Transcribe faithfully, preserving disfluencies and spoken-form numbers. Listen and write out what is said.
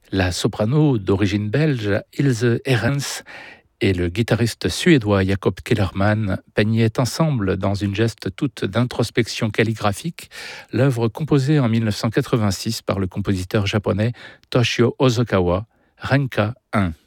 La soprano d'origine belge Ilse Herrens et le guitariste suédois Jakob Kellerman peignaient ensemble, dans une geste toute d'introspection calligraphique, l'œuvre composée en mille neuf cent quatre-vingt-six par le compositeur japonais Toshio Hosokawa, Renka un.